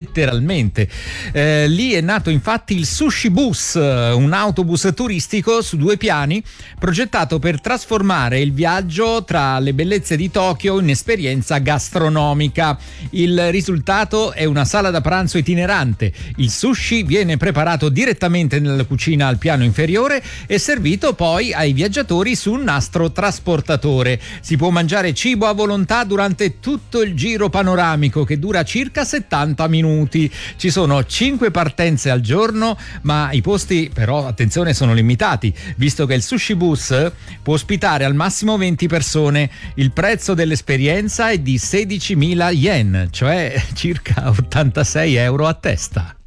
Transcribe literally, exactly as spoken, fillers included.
letteralmente. Eh, lì è nato infatti il Sushi Bus, un autobus turistico su due piani progettato per trasformare il viaggio tra le bellezze di Tokyo in esperienza gastronomica. Il risultato è una sala da pranzo itinerante. Il sushi viene preparato direttamente nella cucina al piano inferiore e servito poi ai viaggiatori su un nastro trasportatore. Si può mangiare cibo a volontà durante tutto il giro panoramico, che dura circa settanta minuti. Ci sono cinque partenze al giorno, ma i posti però, attenzione, sono limitati, visto che il Sushi Bus può ospitare al massimo venti persone. Il prezzo dell'esperienza è di sedicimila yen, cioè circa ottantasei euro a testa.